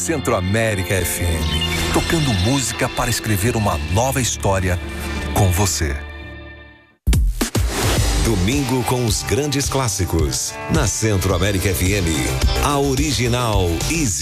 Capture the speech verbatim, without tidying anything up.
Centro América F M, tocando música para escrever uma nova história com você. Domingo com os grandes clássicos. Na Centro América F M, a original Easy.